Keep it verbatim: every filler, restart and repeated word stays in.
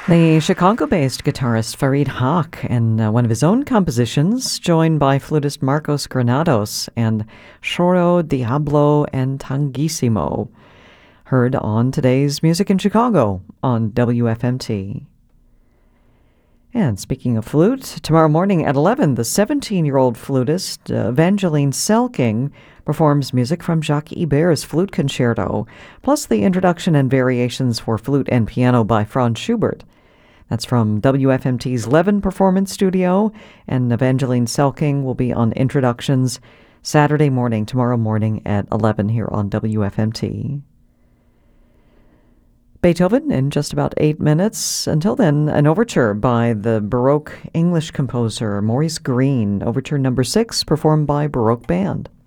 The Chicago-based guitarist Farid Haq and uh, one of his own compositions, joined by flutist Marcos Granados and Choro Diablo and Tangissimo, heard on today's Music in Chicago on W F M T. And speaking of flute, tomorrow morning at eleven, the seventeen-year-old flutist uh, Evangeline Selking performs music from Jacques Ibert's Flute Concerto, plus the introduction and variations for flute and piano by Franz Schubert. That's from W F M T's Levin Performance Studio, and Evangeline Selking will be on introductions Saturday morning, tomorrow morning at eleven here on W F M T. Beethoven in just about eight minutes. Until then, an overture by the Baroque English composer Maurice Greene, Overture Number Six, performed by Baroque Band.